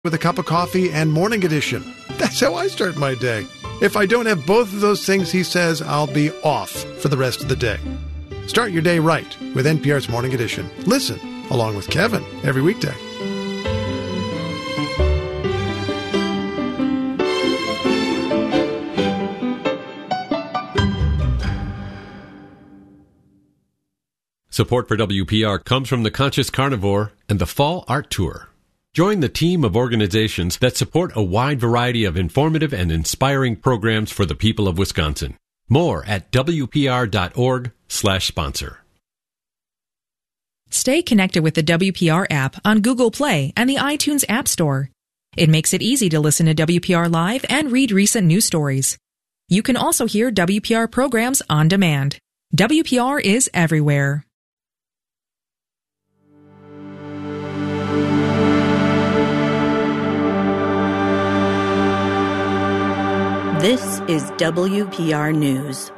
with a cup of coffee and morning edition. That's how I start my day. If I don't have both of those things, he says, I'll be off for the rest of the day. Start your day right with NPR's Morning Edition. Listen along with Kevin every weekday. Support for WPR comes from the Conscious Carnivore and the Fall Art Tour. Join the team of organizations that support a wide variety of informative and inspiring programs for the people of Wisconsin. More at WPR.org/sponsor. Stay connected with the WPR app on Google Play and the iTunes App Store. It makes it easy to listen to WPR Live and read recent news stories. You can also hear WPR programs on demand. WPR is everywhere. This is WPR News.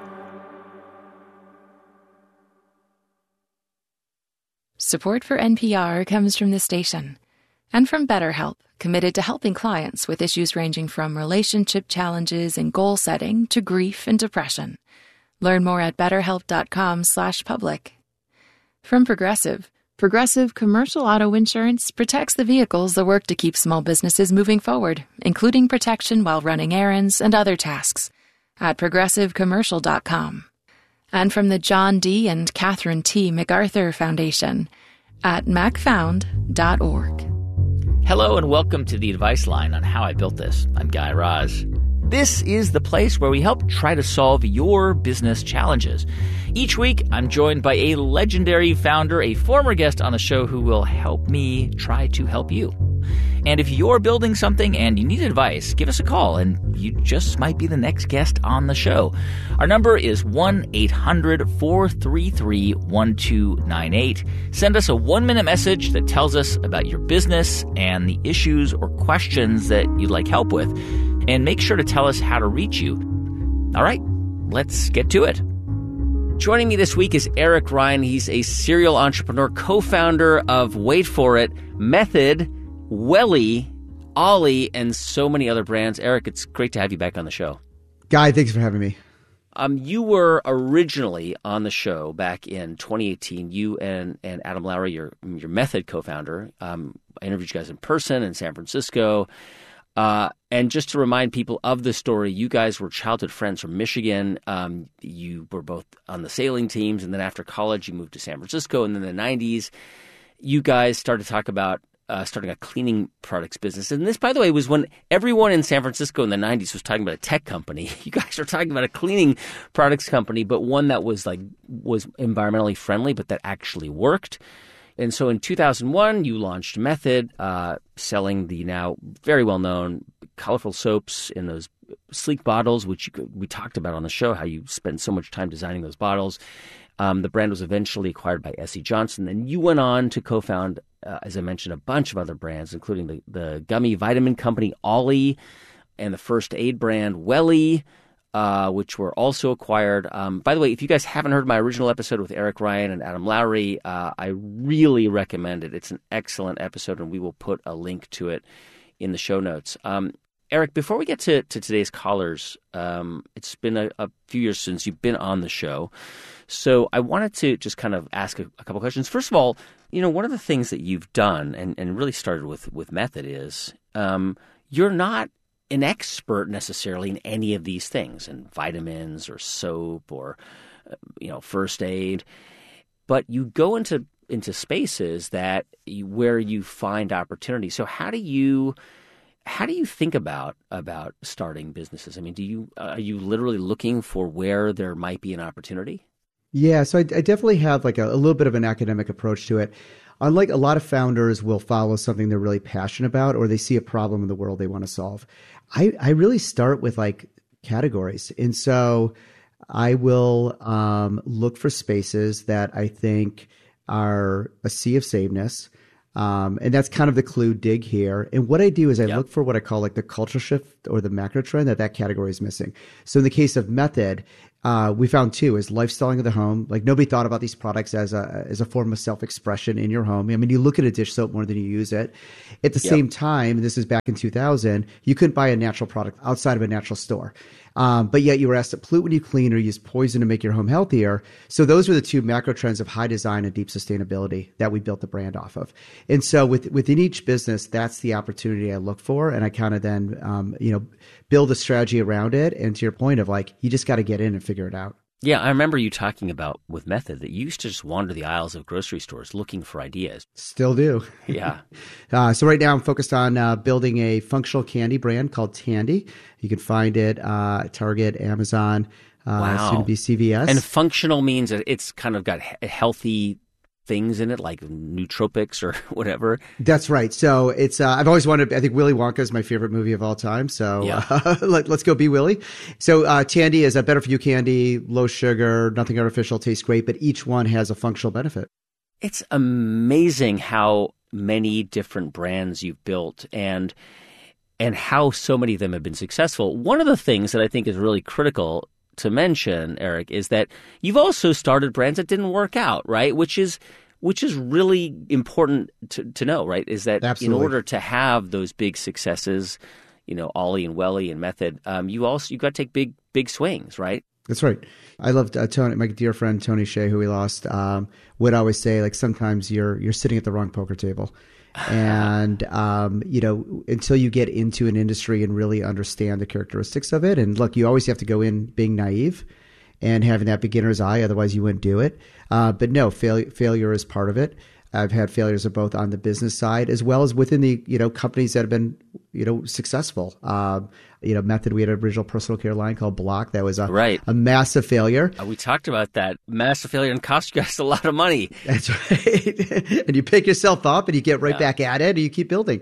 Support for NPR comes from the station and from BetterHelp, committed to helping clients with issues ranging from relationship challenges and goal setting to grief and depression. Learn more at betterhelp.com/public. From Progressive commercial auto insurance protects the vehicles that work to keep small businesses moving forward, including protection while running errands and other tasks, at progressivecommercial.com. And from the John D. and Catherine T. MacArthur Foundation at macfound.org. Hello and welcome to the Advice Line on How I Built This. I'm Guy Raz. This is the place where we help try to solve your business challenges. Each week, I'm joined by a legendary founder, a former guest on the show who will help me try to help you. And if you're building something and you need advice, give us a call and you just might be the next guest on the show. Our number is 1-800-433-1298. Send us a 1-minute message that tells us about your business and the issues or questions that you'd like help with. And make sure to tell us how to reach you. All right, let's get to it. Joining me this week is Eric Ryan. He's a serial entrepreneur, co-founder of, wait for it, Method, Welly, Ollie, and so many other brands. Eric, it's great to have you back on the show. Guy, thanks for having me. You were originally on the show back in 2018. You and Adam Lowry, your Method co-founder, I interviewed you guys in person in San Francisco. And just to remind people of the story, you guys were childhood friends from Michigan. You were both on the sailing teams, and then after college, you moved to San Francisco. And then in the 90s, you guys started to talk about starting a cleaning products business. And this, by the way, was when everyone in San Francisco in the 90s was talking about a tech company. You guys were talking about a cleaning products company, but one that was environmentally friendly, but that actually worked. And so in 2001, you launched Method, selling the now very well-known colorful soaps in those sleek bottles, which we talked about on the show, how you spend so much time designing those bottles. The brand was eventually acquired by S.C. Johnson. Then you went on to co-found, as I mentioned, a bunch of other brands, including the gummy vitamin company Ollie and the first aid brand Welly, which were also acquired. By the way, if you guys haven't heard my original episode with Eric Ryan and Adam Lowry, I really recommend it. It's an excellent episode, and we will put a link to it in the show notes. Eric, before we get to today's callers, it's been a few years since you've been on the show. So I wanted to just kind of ask a couple questions. First of all, one of the things that you've done and really started with Method is you're not an expert necessarily in any of these things, in vitamins or soap or first aid, but you go into spaces where you find opportunity. So how do you think about starting businesses? I mean, are you literally looking for where there might be an opportunity? Yeah, so I definitely have like a little bit of an academic approach to it. Unlike a lot of founders will follow something they're really passionate about, or they see a problem in the world they want to solve. I really start with like categories. And so I will look for spaces that I think are a sea of sameness. And that's kind of the clue, dig here. And what I do is I look for what I call like the culture shift or the macro trend that category is missing. So in the case of Method, we found too is lifestyling of the home. Like nobody thought about these products as a form of self-expression in your home. I mean, you look at a dish soap more than you use it. At the same time, this is back in 2000, you couldn't buy a natural product outside of a natural store. But yet you were asked to pollute when you clean or use poison to make your home healthier. So those were the two macro trends of high design and deep sustainability that we built the brand off of. And so within each business, that's the opportunity I look for. And I kind of then, build a strategy around it. And to your point of like, you just got to get in and figure it out. Yeah, I remember you talking about with Method that you used to just wander the aisles of grocery stores looking for ideas. Still do. Yeah. So right now I'm focused on building a functional candy brand called Tandy. You can find it at Target, Amazon, soon to be CVS. And functional means that it's kind of got healthy things in it, like nootropics or whatever. That's right. So it's I've always wanted. I think Willy Wonka is my favorite movie of all time. So let's go be Willy. So Tandy is a better for you candy, low sugar, nothing artificial, tastes great, but each one has a functional benefit. It's amazing how many different brands you've built and how so many of them have been successful. One of the things that I think is really critical to mention, Eric, is that you've also started brands that didn't work out, right? Which is really important to know, right? Is that Absolutely. In order to have those big successes, Ollie and Welly and Method, you got to take big swings, right? That's right. I loved Tony, my dear friend Tony Hsieh, who we lost, would always say, like, sometimes you're sitting at the wrong poker table. And, until you get into an industry and really understand the characteristics of it. And look, you always have to go in being naive and having that beginner's eye. Otherwise you wouldn't do it. But no, failure is part of it. I've had failures of both on the business side as well as within the, companies that have been, successful. Method, we had an original personal care line called Block. That was a massive failure. We talked about that. Massive failure and cost you guys a lot of money. That's right. And you pick yourself up and you get right back at it and you keep building.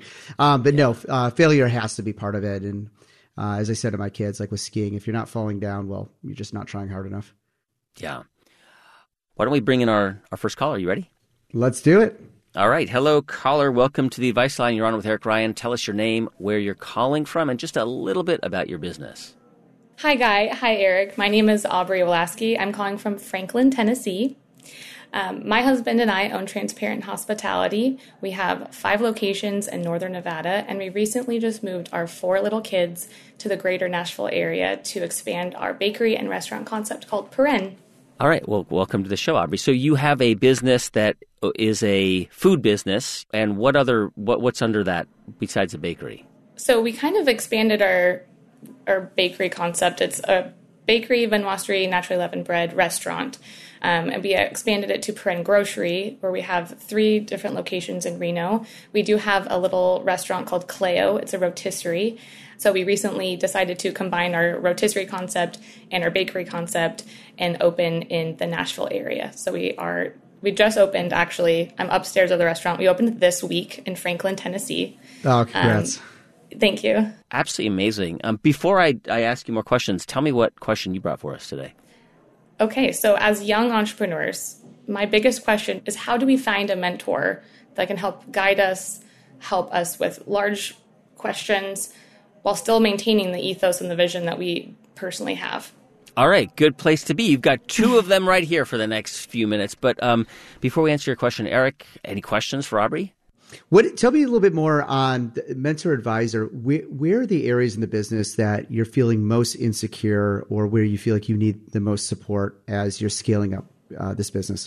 Failure has to be part of it. And as I said to my kids, like with skiing, if you're not falling down, well, you're just not trying hard enough. Yeah. Why don't we bring in our first caller? Are you ready? Let's do it. All right. Hello, caller. Welcome to the Advice Line. You're on with Eric Ryan. Tell us your name, where you're calling from, and just a little bit about your business. Hi, Guy. Hi, Eric. My name is Aubrey Wolaski. I'm calling from Franklin, Tennessee. My husband and I own Transparent Hospitality. We have 5 locations in northern Nevada, and we recently just moved our 4 little kids to the greater Nashville area to expand our bakery and restaurant concept called Peren. All right. Well, welcome to the show, Aubrey. So you have a business that is a food business, and what's under that besides a bakery? So we kind of expanded our bakery concept. It's a bakery, vinoiserie, naturally leavened bread restaurant. And we expanded it to Peren Grocery, where we have 3 different locations in Reno. We do have a little restaurant called Cleo. It's a rotisserie. So we recently decided to combine our rotisserie concept and our bakery concept and open in the Nashville area. So we just opened, actually. I'm upstairs of the restaurant. We opened this week in Franklin, Tennessee. Oh, congrats. Thank you. Absolutely amazing. Before I ask you more questions, tell me what question you brought for us today. Okay, so as young entrepreneurs, my biggest question is how do we find a mentor that can help guide us, help us with large questions while still maintaining the ethos and the vision that we personally have? All right, good place to be. You've got 2 of them right here for the next few minutes. But before we answer your question, Eric, any questions for Aubrey? Tell me a little bit more on the mentor advisor. Where are the areas in the business that you're feeling most insecure or where you feel like you need the most support as you're scaling up this business?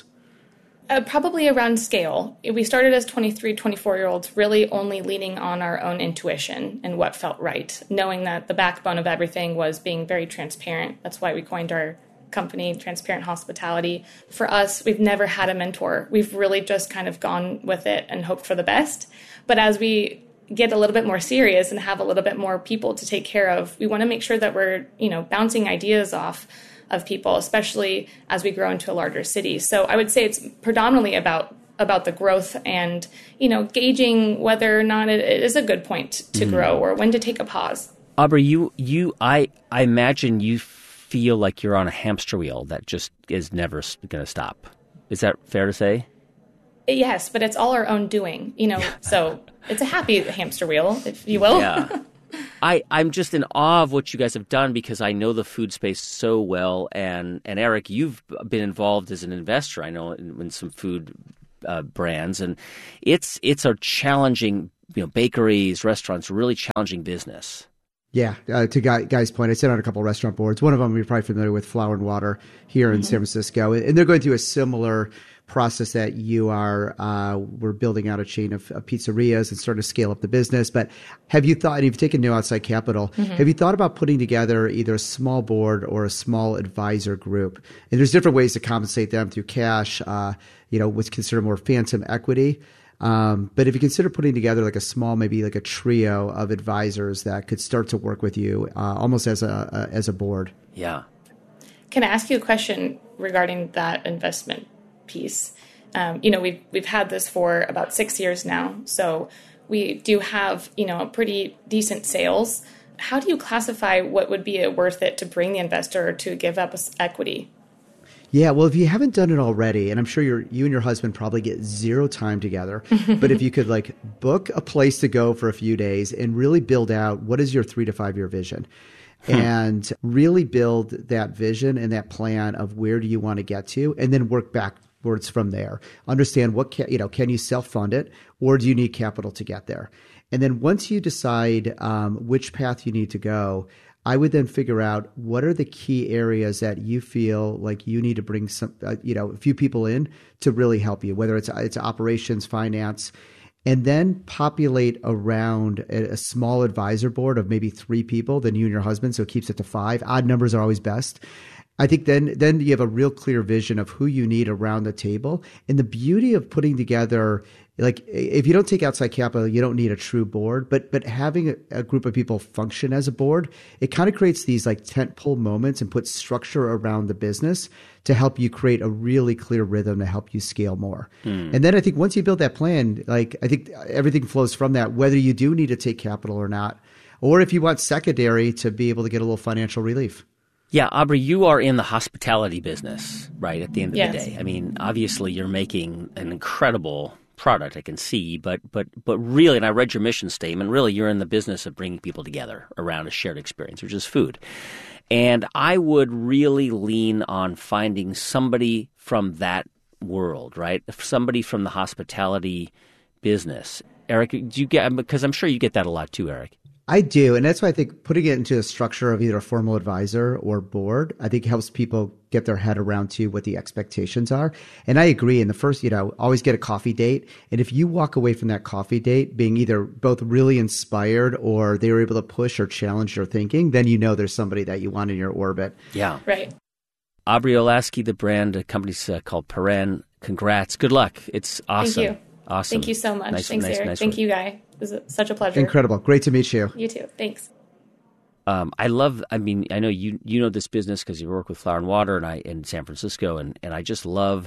Probably around scale. We started as 23, 24-year-olds really only leaning on our own intuition and what felt right, knowing that the backbone of everything was being very transparent. That's why we coined our company, Transparent Hospitality. For us, we've never had a mentor. We've really just kind of gone with it and hoped for the best. But as we get a little bit more serious and have a little bit more people to take care of, we want to make sure that we're, bouncing ideas off of people, especially as we grow into a larger city. So I would say it's predominantly about the growth and, gauging whether or not it is a good point to grow or when to take a pause. Aubrey, I imagine you feel like you're on a hamster wheel that just is never going to stop. Is that fair to say? Yes, but it's all our own doing, so it's a happy hamster wheel, if you will. Yeah. I'm just in awe of what you guys have done because I know the food space so well. And Eric, you've been involved as an investor, I know, in some food brands. And it's a challenging, bakeries, restaurants, really challenging business. Yeah, to Guy's point, I sit on a couple of restaurant boards. One of them you're probably familiar with, Flour and Water here in San Francisco. And they're going through a similar process that you are. We're building out a chain of pizzerias and starting to scale up the business. But have you thought, and you've taken new outside capital, have you thought about putting together either a small board or a small advisor group? And there's different ways to compensate them through cash, what's considered more phantom equity. But if you consider putting together like a small, maybe like a trio of advisors that could start to work with you almost as a board. Yeah. Can I ask you a question regarding that investment piece? We've had this for about 6 years now, so we do have, pretty decent sales. How do you classify what would be worth it to bring the investor to give up equity? Yeah, well, if you haven't done it already, and I'm sure you and your husband probably get zero time together, but if you could book a place to go for a few days and really build out what is your 3 to 5 year vision and really build that vision and that plan of where do you want to get to, and then work backwards from there. Understand can you self-fund it, or do you need capital to get there? And then once you decide which path you need to go, I would then figure out what are the key areas that you feel like you need to bring some, a few people in to really help you, whether it's operations, finance, and then populate around a small advisor board of maybe 3 people, then you and your husband, so it keeps it to 5. Odd numbers are always best. I think then you have a real clear vision of who you need around the table. And the beauty of putting together, if you don't take outside capital, you don't need a true board, but having a group of people function as a board, it kind of creates these tentpole moments and puts structure around the business to help you create a really clear rhythm to help you scale more. And then I think once you build that plan, I think everything flows from that, whether you do need to take capital or not, or if you want secondary to be able to get a little financial relief. Yeah, Aubrey, you are in the hospitality business, right, at the end of the day. I mean, obviously you're making an incredible product, I can see, but really, and I read your mission statement, really you're in the business of bringing people together around a shared experience, which is food. And I would really lean on finding somebody from that world, right? Somebody from the hospitality business. Eric, do you get, because I'm sure you get that a lot too, Eric. I do. And that's why I think putting it into a structure of either a formal advisor or board, I think helps people get their head around to what the expectations are. And I agree. In the first, always get a coffee date. And if you walk away from that coffee date being either both really inspired or they were able to push or challenge your thinking, then there's somebody that you want in your orbit. Yeah. Right. Aubrey Olasky, the brand, the company's called Paren. Congrats. Good luck. It's awesome. Thank you. Awesome. Thank you so much. Thanks, Eric. Nice Thank work. you, Guy. It was such a pleasure. Incredible. Great to meet you. You too. Thanks. I know you know this business because you work with Flour and Water and I in San Francisco, and I just love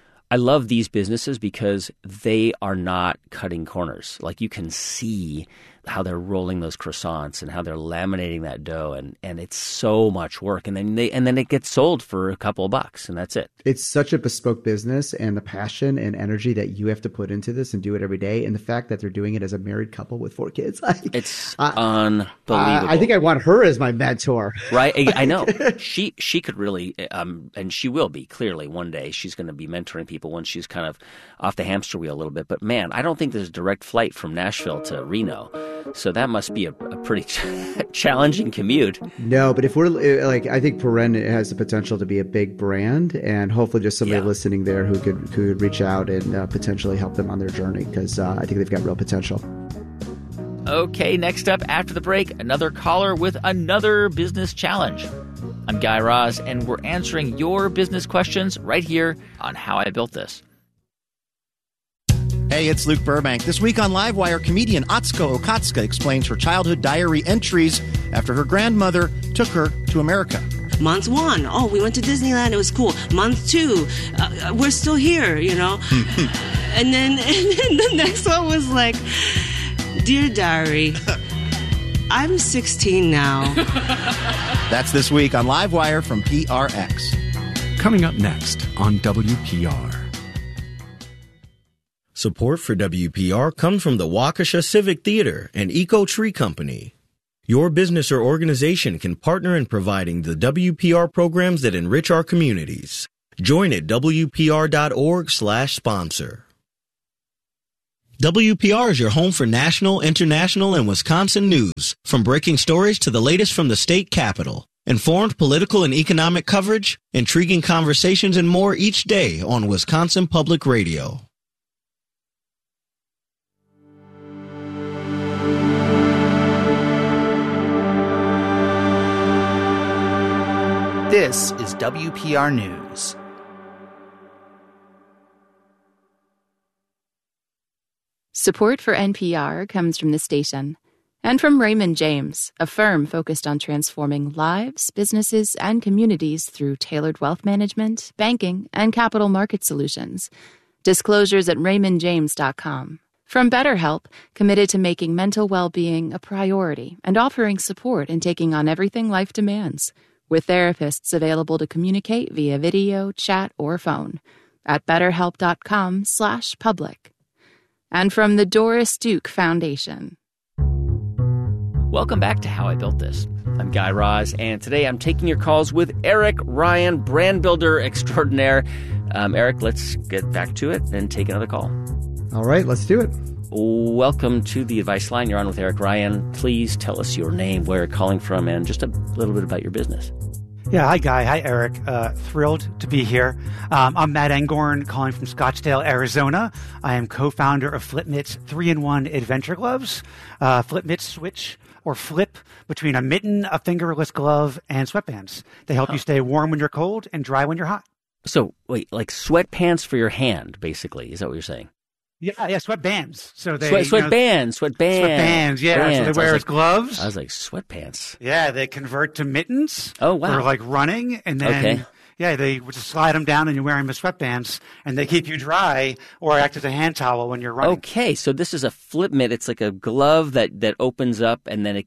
these businesses because they are not cutting corners. You can see how they're rolling those croissants and how they're laminating that dough, and it's so much work. And then it gets sold for a couple of bucks, and that's it. It's such a bespoke business, and the passion and energy that you have to put into this and do it every day, and the fact that they're doing it as a married couple with 4 kids. It's unbelievable. I think I want her as my mentor. Right? I know. She could really, and she will be, clearly, one day. She's going to be mentoring people when she's kind of off the hamster wheel a little bit. But man, I don't think there's a direct flight from Nashville to Reno. So that must be a pretty challenging commute. No, but if we're I think Paren has the potential to be a big brand, and hopefully just somebody listening there who could reach out and potentially help them on their journey, because I think they've got real potential. Okay, next up after the break, another caller with another business challenge. I'm Guy Raz, and we're answering your business questions right here on How I Built This. Hey, it's Luke Burbank. This week on Livewire, comedian Atsuko Okatsuka explains her childhood diary entries after her grandmother took her to America. Month 1, we went to Disneyland, it was cool. Month 2, we're still here, and then the next one was like, Dear Diary, I'm 16 now. That's this week on Livewire from PRX. Coming up next on WPR. Support for WPR comes from the Waukesha Civic Theater and Eco Tree Company. Your business or organization can partner in providing the WPR programs that enrich our communities. Join at WPR.org/sponsor. WPR is your home for national, international, and Wisconsin news, from breaking stories to the latest from the state capitol. Informed political and economic coverage, intriguing conversations, and more each day on Wisconsin Public Radio. This is WPR News. Support for NPR comes from the station and from Raymond James, a firm focused on transforming lives, businesses, and communities through tailored wealth management, banking, and capital market solutions. Disclosures at raymondjames.com. From BetterHelp, committed to making mental well-being a priority and offering support in taking on everything life demands, with therapists available to communicate via video, chat, or phone at betterhelp.com/public. And from the Doris Duke Foundation. Welcome back to How I Built This. I'm Guy Raz, and today I'm taking your calls with Eric Ryan, brand builder extraordinaire. Eric, let's get back to it and take another call. All right, let's do it. Welcome to the Advice Line. You're on with Eric Ryan. Please tell us your name, where you're calling from, and just a little bit about your business. Yeah, hi, Guy. Hi, Eric. Thrilled to be here. I'm Matt Engorn, calling from Scottsdale, Arizona. I am co-founder of FlipMitt's 3-in-1 adventure gloves. FlipMitts switch or flip between a mitten, a fingerless glove, and sweatbands. They help you stay warm when you're cold and dry when you're hot. So, wait, like sweatpants for your hand, basically. Is that what you're saying? Yeah, sweatbands. So they sweatbands. Yeah, so they wear as gloves. I was like, sweatpants. Yeah, they convert to mittens. Oh, wow. For like running, and then they just slide them down, and you wear them as sweatbands, and they keep you dry or act as a hand towel when you're running. Okay, so this is a flip mitt. It's like a glove that opens up, and then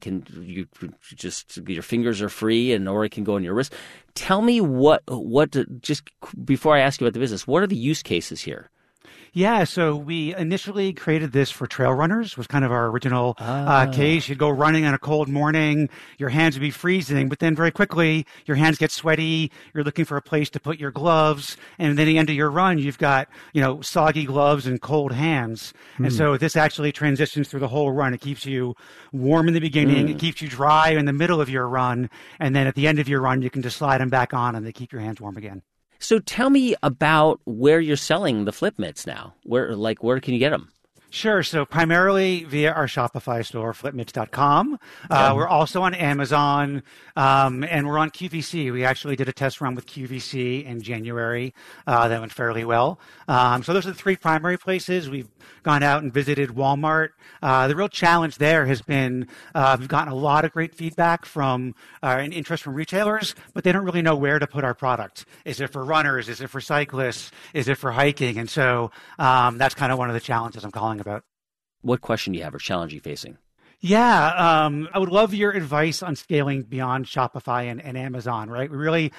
your fingers are free, or it can go on your wrist. Tell me just before I ask you about the business, what are the use cases here? Yeah, so we initially created this for trail runners, was kind of our original case. You'd go running on a cold morning, your hands would be freezing, but then very quickly your hands get sweaty, you're looking for a place to put your gloves, and then at the end of your run, you've got, soggy gloves and cold hands. And so this actually transitions through the whole run. It keeps you warm in the beginning, it keeps you dry in the middle of your run, and then at the end of your run, you can just slide them back on and they keep your hands warm again. So tell me about where you're selling the flip mitts now. Where can you get them? Sure. So primarily via our Shopify store, flipmitts.com. We're also on Amazon, and we're on QVC. We actually did a test run with QVC in January. That went fairly well. So those are the three primary places. We've gone out and visited Walmart. The real challenge there has been we've gotten a lot of great feedback from and interest from retailers, but they don't really know where to put our product. Is it for runners? Is it for cyclists? Is it for hiking? And so that's kind of one of the challenges I'm calling about. What question do you have or challenge are you facing? Yeah, I would love your advice on scaling beyond Shopify and Amazon, right?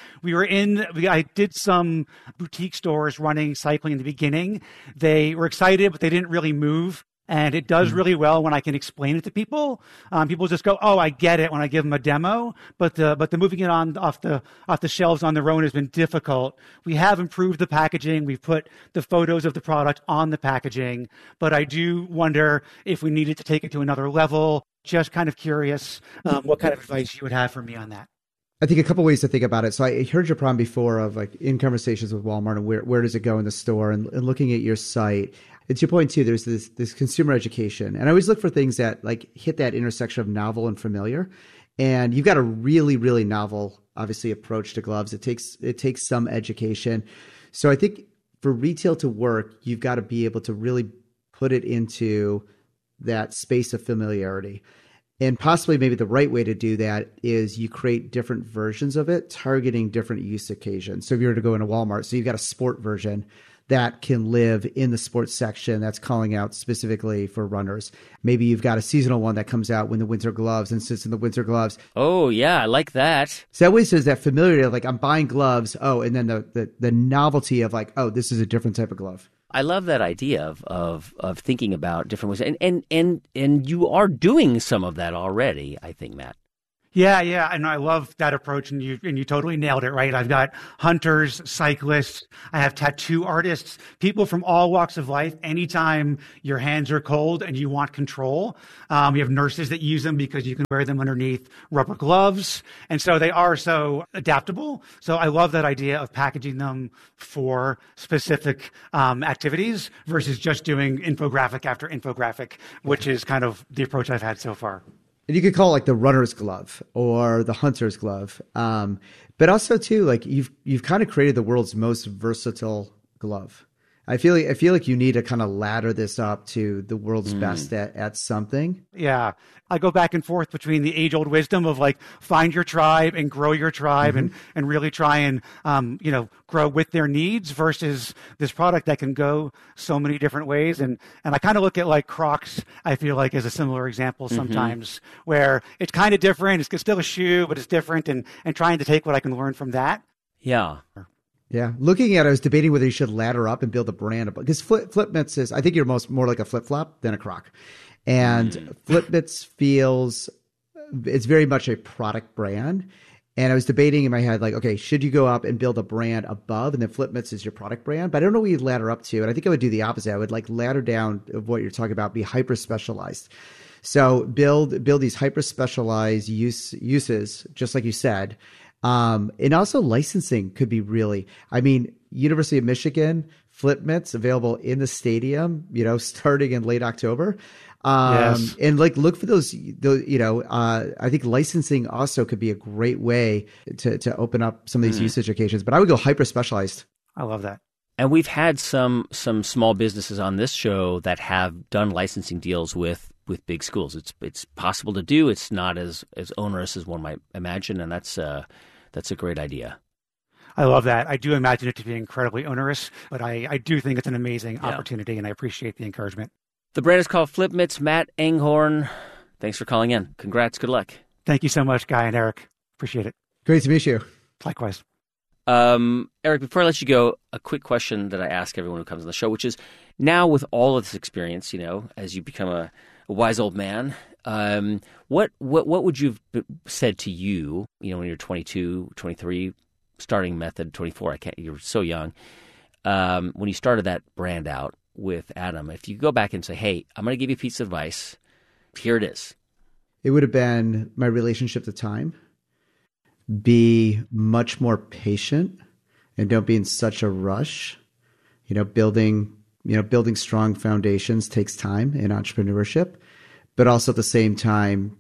I did some boutique stores running cycling in the beginning. They were excited, but they didn't really move. And it does really well when I can explain it to people. People just go, "Oh, I get it," when I give them a demo. But the moving it on off the shelves on their own has been difficult. We have improved the packaging. We've put the photos of the product on the packaging. But I do wonder if we needed to take it to another level. Just kind of curious what kind of advice you would have for me on that. I think a couple ways to think about it. So I heard your problem before of like in conversations with Walmart and where does it go in the store and looking at your site. It's your point too. There's this consumer education, and I always look for things that like hit that intersection of novel and familiar. And you've got a really, really novel, obviously, approach to gloves. It takes some education. So I think for retail to work, you've got to be able to really put it into that space of familiarity. And possibly maybe the right way to do that is you create different versions of it, targeting different use occasions. So if you were to go into Walmart, so you've got a sport version that can live in the sports section that's calling out specifically for runners. Maybe you've got a seasonal one that comes out when the winter gloves and sits in the winter gloves. Oh, yeah, I like that. So that way there's that familiarity of like, I'm buying gloves. Oh, and then the novelty of like, oh, this is a different type of glove. I love that idea of thinking about different ways, and you are doing some of that already, I think, Matt. Yeah, and I love that approach, and you totally nailed it, right? I've got hunters, cyclists, I have tattoo artists, people from all walks of life. Anytime your hands are cold and you want control, you have nurses that use them because you can wear them underneath rubber gloves, and so they are so adaptable. So I love that idea of packaging them for specific activities versus just doing infographic after infographic, which is kind of the approach I've had so far. And you could call it like the runner's glove or the hunter's glove. But also too, like you've kind of created the world's most versatile glove. I feel like you need to kind of ladder this up to the world's best at something. Yeah. I go back and forth between the age-old wisdom of like find your tribe and grow your tribe and really try and grow with their needs versus this product that can go so many different ways. And I kind of look at like Crocs, I feel like, as a similar example sometimes where it's kind of different. It's still a shoe, but it's different, and trying to take what I can learn from that. Yeah. Yeah. Looking at it, I was debating whether you should ladder up and build a brand. Because Flipmits is, I think you're more like a flip-flop than a Croc. And Flipmits feels, it's very much a product brand. And I was debating in my head, like, okay, should you go up and build a brand above, and then Flipmits is your product brand? But I don't know what you'd ladder up to. And I think I would do the opposite. I would like ladder down of what you're talking about, be hyper-specialized. So build these hyper-specialized uses, just like you said. And also licensing could be really, University of Michigan, Flipmits available in the stadium, starting in late October. Yes. And like, look for those, I think licensing also could be a great way to open up some of these usage occasions, but I would go hyper specialized. I love that. And we've had some small businesses on this show that have done licensing deals with big schools. It's possible to do. It's not as onerous as one might imagine, and that's a great idea. I love that. I do imagine it to be incredibly onerous, but I do think it's an amazing opportunity, and I appreciate the encouragement. The brand is called Flipmits. Matt Enghorn, thanks for calling in. Congrats. Good luck. Thank you so much, Guy and Eric. Appreciate it. Great to meet you. Likewise. Eric, before I let you go, a quick question that I ask everyone who comes on the show, which is, now with all of this experience, as you become a wise old man, what would you have said to you, when you're 22, 23, starting Method 24? You're so young. When you started that brand out with Adam, if you go back and say, hey, I'm going to give you a piece of advice, here it is. It would have been my relationship to time. Be much more patient and don't be in such a rush. Building strong foundations takes time in entrepreneurship, but also at the same time,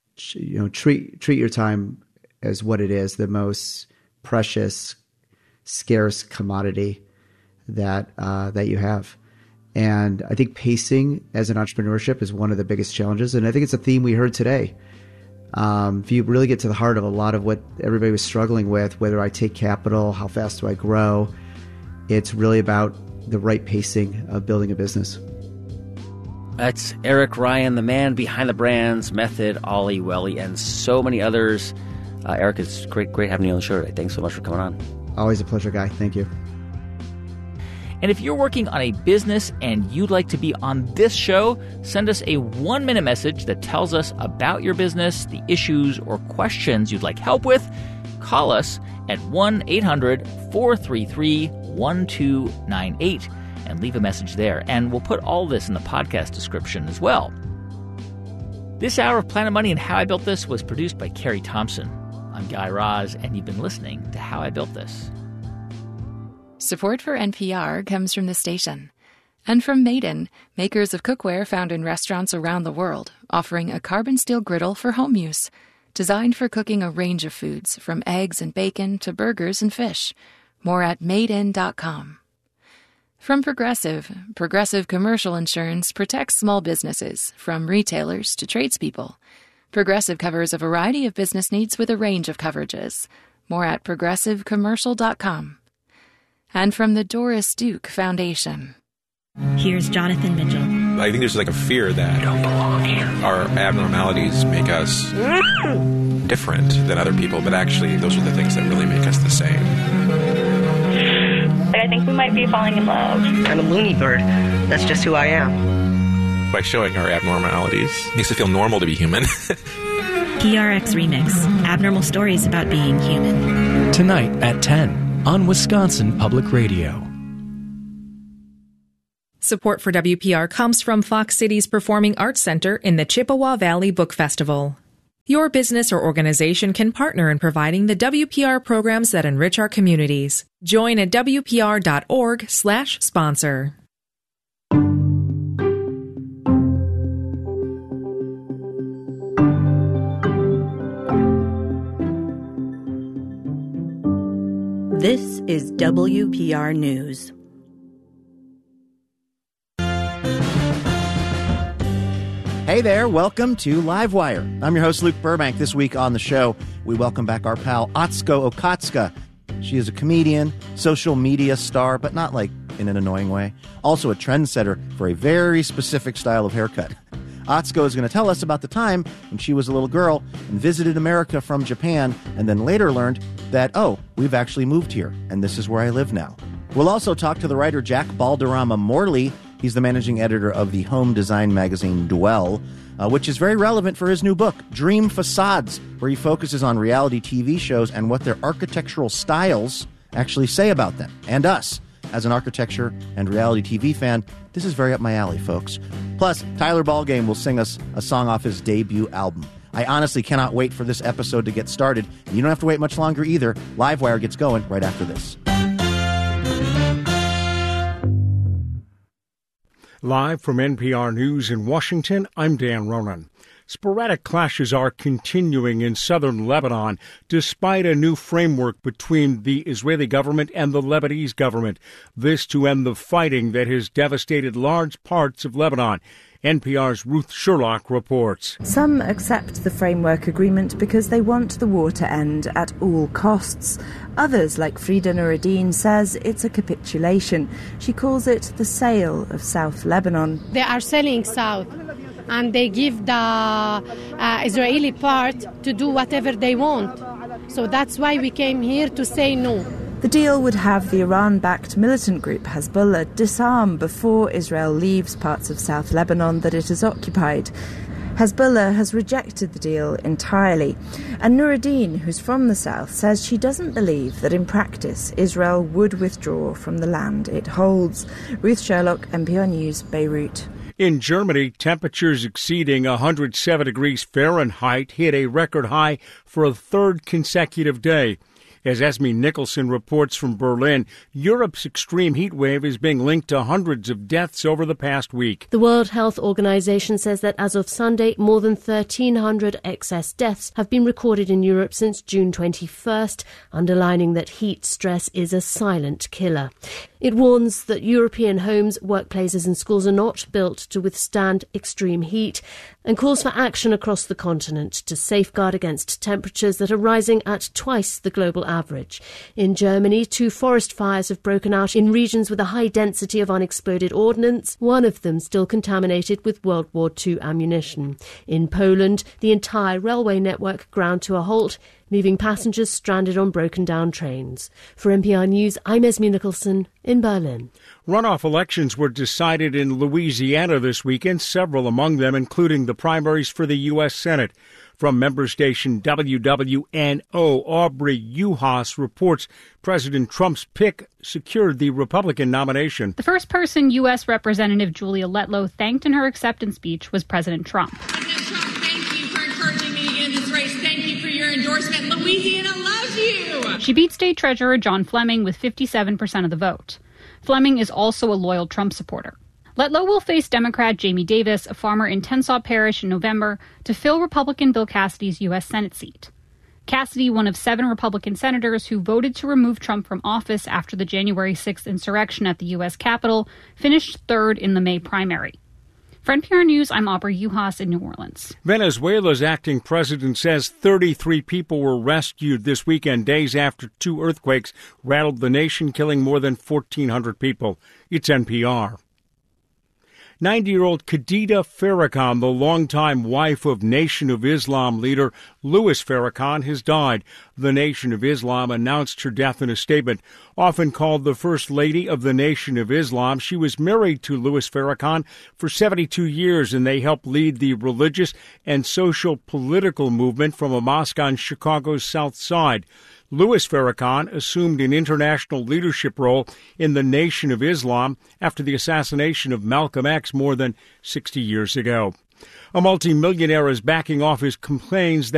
treat your time as what it is, the most precious, scarce commodity that you have. And I think pacing as an entrepreneurship is one of the biggest challenges. And I think it's a theme we heard today. If you really get to the heart of a lot of what everybody was struggling with, whether I take capital, how fast do I grow, it's really about the right pacing of building a business. That's Eric Ryan, the man behind the brands, Method, Ollie, Welly, and so many others. Eric, it's great having you on the show today. Thanks so much for coming on. Always a pleasure, Guy. Thank you. And if you're working on a business and you'd like to be on this show, send us a 1-minute message that tells us about your business, the issues or questions you'd like help with. Call us at 1-800-433-1298 and leave a message there. And we'll put all this in the podcast description as well. This hour of Planet Money and How I Built This was produced by Carrie Thompson. I'm Guy Raz, and you've been listening to How I Built This. Support for NPR comes from the station and from Maiden, makers of cookware found in restaurants around the world, offering a carbon steel griddle for home use, designed for cooking a range of foods, from eggs and bacon to burgers and fish. More at madein.com. From Progressive Commercial Insurance protects small businesses, from retailers to tradespeople. Progressive covers a variety of business needs with a range of coverages. More at progressivecommercial.com. And from the Doris Duke Foundation. Here's Jonathan Mitchell. I think there's like a fear that don't belong here. Our abnormalities make us different than other people, but actually those are the things that really make us the same. Like, I think we might be falling in love. I'm a loony bird. That's just who I am. By showing our abnormalities, makes it feel normal to be human. PRX Remix. Abnormal stories about being human. Tonight at 10 on Wisconsin Public Radio. Support for WPR comes from Fox Cities Performing Arts Center in the Chippewa Valley Book Festival. Your business or organization can partner in providing the WPR programs that enrich our communities. Join at wpr.org/sponsor. This is WPR News. Hey there, welcome to Livewire. I'm your host, Luke Burbank. This week on the show, we welcome back our pal, Atsuko Okatsuka. She is a comedian, social media star, but not like in an annoying way. Also a trendsetter for a very specific style of haircut. Atsuko is going to tell us about the time when she was a little girl and visited America from Japan, and then later learned that, oh, we've actually moved here, and this is where I live now. We'll also talk to the writer Jack Balderrama Morley. He's the managing editor of the home design magazine Dwell, which is very relevant for his new book, Dream Facades, where he focuses on reality TV shows and what their architectural styles actually say about them and us. As an architecture and reality TV fan, this is very up my alley, folks. Plus, Tyler Ballgame will sing us a song off his debut album. I honestly cannot wait for this episode to get started. And you don't have to wait much longer either. Livewire gets going right after this. Live from NPR News in Washington, I'm Dan Ronan. Sporadic clashes are continuing in southern Lebanon, despite a new framework between the Israeli government and the Lebanese government. This to end the fighting that has devastated large parts of Lebanon. NPR's Ruth Sherlock reports. Some accept the framework agreement because they want the war to end at all costs. Others, like Frida Nuruddin, says it's a capitulation. She calls it the sale of South Lebanon. They are selling South, and they give the Israeli part to do whatever they want. So that's why we came here to say no. The deal would have the Iran-backed militant group Hezbollah disarm before Israel leaves parts of South Lebanon that it has occupied. Hezbollah has rejected the deal entirely, and Nuruddin, who's from the south, says she doesn't believe that in practice Israel would withdraw from the land it holds. Ruth Sherlock, NPR News, Beirut. In Germany, temperatures exceeding 107 degrees Fahrenheit hit a record high for a third consecutive day. As Esme Nicholson reports from Berlin, Europe's extreme heat wave is being linked to hundreds of deaths over the past week. The World Health Organization says that as of Sunday, more than 1,300 excess deaths have been recorded in Europe since June 21st, underlining that heat stress is a silent killer. It warns that European homes, workplaces and schools are not built to withstand extreme heat and calls for action across the continent to safeguard against temperatures that are rising at twice the global average. In Germany, 2 forest fires have broken out in regions with a high density of unexploded ordnance, one of them still contaminated with World War II ammunition. In Poland, the entire railway network ground to a halt, leaving passengers stranded on broken-down trains. For NPR News, I'm Esme Nicholson in Berlin. Runoff elections were decided in Louisiana this weekend, several among them including the primaries for the U.S. Senate. From member station WWNO, Aubrey Uhas reports President Trump's pick secured the Republican nomination. The first person U.S. Representative Julia Letlow thanked in her acceptance speech was President Trump. President Trump, thank you for encouraging me in this race. Thank you for your endorsement. Louisiana loves you. She beat State Treasurer John Fleming with 57% of the vote. Fleming is also a loyal Trump supporter. Letlow will face Democrat Jamie Davis, a farmer in Tensas Parish, in November to fill Republican Bill Cassidy's U.S. Senate seat. Cassidy, one of 7 Republican senators who voted to remove Trump from office after the January 6th insurrection at the U.S. Capitol, finished third in the May primary. For NPR News, I'm Aubrey Uhas in New Orleans. Venezuela's acting president says 33 people were rescued this weekend, days after 2 earthquakes rattled the nation, killing more than 1,400 people. It's NPR. 90-year-old Khadija Farrakhan, the longtime wife of Nation of Islam leader Louis Farrakhan, has died. The Nation of Islam announced her death in a statement. Often called the First Lady of the Nation of Islam, she was married to Louis Farrakhan for 72 years, and they helped lead the religious and social political movement from a mosque on Chicago's South Side. Louis Farrakhan assumed an international leadership role in the Nation of Islam after the assassination of Malcolm X more than 60 years ago. A multimillionaire is backing off his complaints that